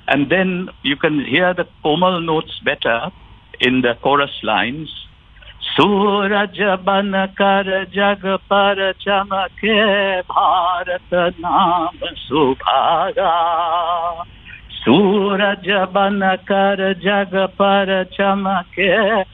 And then you can hear the Komal notes better in the chorus lines. सूरज बन कर जग पर चमके भारत नाम सुभागा सूरज बन कर जग पर चमके